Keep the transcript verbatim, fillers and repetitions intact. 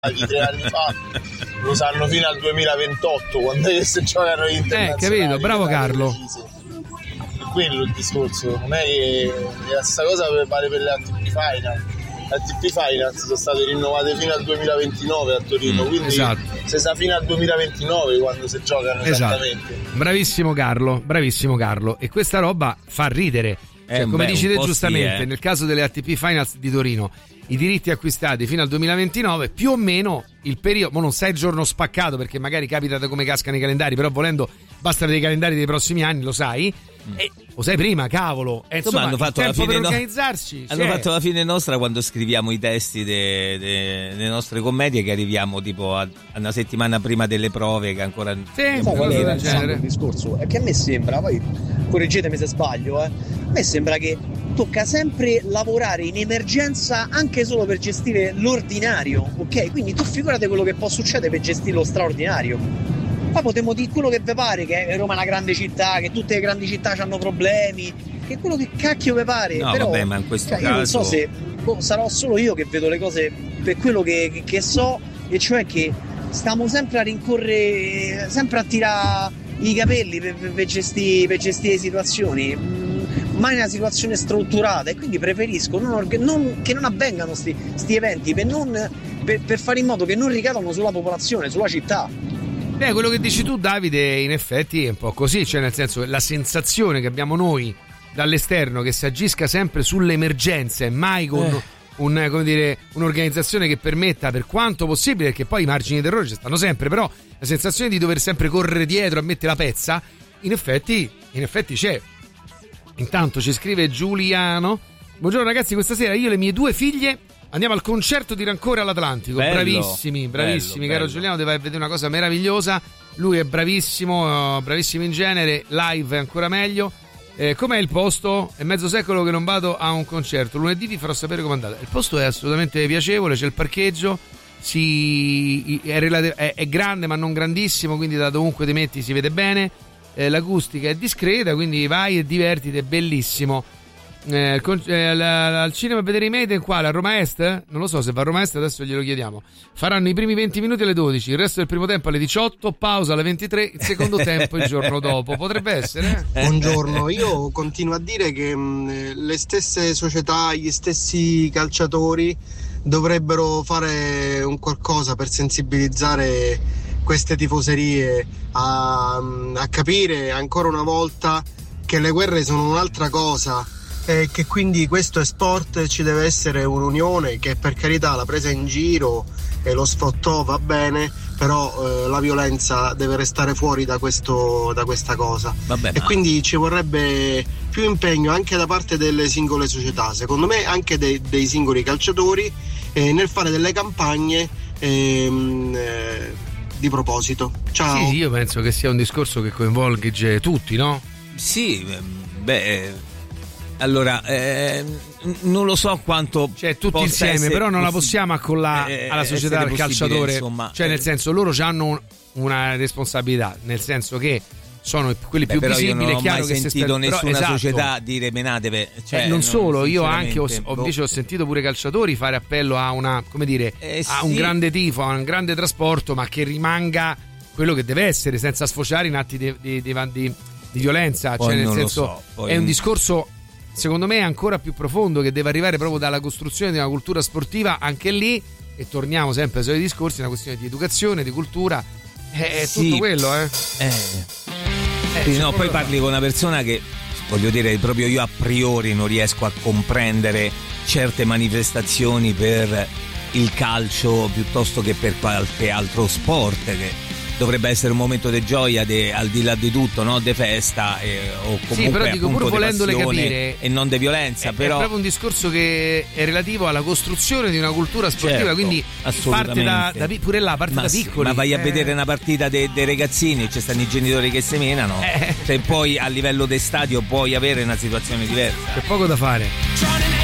tre anni fa lo sanno fino al duemilaventotto, quando si giocano gli internazionali. Eh, capito, bravo Carlo. È quello il discorso, non è che la stessa cosa vale per le A T P Finals. Le A T P Finals sono state rinnovate fino al duemilaventinove a Torino, mm, quindi esatto. Si sa fino al duemilaventinove quando si giocano, esatto. Esattamente. Bravissimo Carlo, bravissimo Carlo. E questa roba fa ridere. Cioè, eh, come beh, dici te giustamente, sì, eh. nel caso delle A T P Finals di Torino, i diritti acquistati fino al duemilaventinove, più o meno il periodo, mo non sai il giorno spaccato perché magari capita da come cascano i calendari, però volendo basta vedere i calendari dei prossimi anni, lo sai. Mm. E lo sai prima, cavolo. E insomma, hanno fatto tempo la fine per no... organizzarsi. Hanno cioè... fatto la fine nostra quando scriviamo i testi delle de... de nostre commedie, che arriviamo tipo a... a una settimana prima delle prove, che ancora sì, un po' del genere. Il discorso è che a me sembra, poi correggetemi se sbaglio, eh, a me sembra che tocca sempre lavorare in emergenza anche solo per gestire l'ordinario, ok? Quindi tu figurate quello che può succedere per gestire lo straordinario. Poi potremmo dire quello che vi pare, che Roma è una grande città, che tutte le grandi città hanno problemi, che quello che cacchio vi pare. No, però, vabbè, ma in questo cioè, caso... io non so se boh, sarò solo io che vedo le cose per quello che, che, che so, e cioè che stiamo sempre a rincorrere, sempre a tirare i capelli per, per, per gestire per gestire le situazioni, mai una situazione strutturata, e quindi preferisco non orga- non, che non avvengano sti, sti eventi per, non, per, per fare in modo che non ricadano sulla popolazione, sulla città. Beh, quello che dici tu, Davide, in effetti è un po' così, cioè nel senso, la sensazione che abbiamo noi dall'esterno che si agisca sempre sulle emergenze, mai con eh. un, come dire, un'organizzazione che permetta, per quanto possibile, perché poi i margini d'errore ci stanno sempre, però la sensazione di dover sempre correre dietro a mettere la pezza, in effetti, in effetti c'è. Intanto ci scrive Giuliano: buongiorno ragazzi, questa sera io e le mie due figlie andiamo al concerto di Rancore all'Atlantico. Bello, bravissimi, bravissimi, bello, caro bello. Giuliano, deve vedere una cosa meravigliosa. Lui è bravissimo, bravissimo in genere, live è ancora meglio. Eh, com'è il posto? È mezzo secolo che non vado a un concerto. Lunedì vi farò sapere com'è andata. Il posto è assolutamente piacevole, c'è il parcheggio, si, è, è, è grande ma non grandissimo, quindi da dovunque ti metti si vede bene. Eh, l'acustica è discreta, quindi vai e divertiti, è bellissimo. Eh, con, eh, al cinema a vedere i Maiden, quale? A Roma Est? Non lo so se va a Roma Est, adesso glielo chiediamo. Faranno i primi venti minuti alle dodici, il resto del primo tempo alle diciotto, pausa alle ventitré, il secondo tempo il giorno dopo. Potrebbe essere? Eh? Buongiorno, io continuo a dire che mh, le stesse società, gli stessi calciatori dovrebbero fare un qualcosa per sensibilizzare queste tifoserie a, a capire ancora una volta che le guerre sono un'altra cosa, e che quindi questo è sport, ci deve essere un'unione, che per carità la presa in giro e lo sfottò va bene, però eh, la violenza deve restare fuori da questo da questa cosa. Vabbè, e ma... quindi ci vorrebbe più impegno anche da parte delle singole società, secondo me anche dei, dei singoli calciatori, eh, nel fare delle campagne ehm, eh, di proposito. Ciao. Sì, io penso che sia un discorso che coinvolge tutti, no? Sì, beh, allora eh, non lo so quanto, cioè tutti insieme, però non la possiamo accollare eh, alla società, al calciatore, insomma, cioè nel senso loro hanno un, una responsabilità, nel senso che sono quelli beh, più però visibili. Io non ho chiaro mai che sentito però, nessuna esatto. società dire menatevi, cioè, eh, non solo, non, io anche ho, ho, boh. invece ho sentito pure calciatori fare appello a una, come dire, eh, a sì. un grande tifo, a un grande trasporto, ma che rimanga quello che deve essere, senza sfociare in atti di, di, di, di, di violenza. Poi cioè nel non senso lo so, è un discorso secondo me ancora più profondo, che deve arrivare proprio dalla costruzione di una cultura sportiva, anche lì, e torniamo sempre ai soliti discorsi, una questione di educazione, di cultura, è, è sì. tutto quello eh, eh. eh sì, no, poi da... parli con una persona che, voglio dire, proprio io a priori non riesco a comprendere certe manifestazioni per il calcio piuttosto che per qualche altro sport, che dovrebbe essere un momento di gioia, de, al di là di tutto, no? De festa eh, o comunque sì, però dico, pur volendole capire, e non di violenza, è, però è proprio un discorso che è relativo alla costruzione di una cultura sportiva, certo, quindi parte da, da pure là, parte ma da piccoli. Ma vai a eh. vedere una partita dei de ragazzini, ci stanno i genitori che semenano, eh. Se poi a livello di stadio puoi avere una situazione diversa. C'è poco da fare.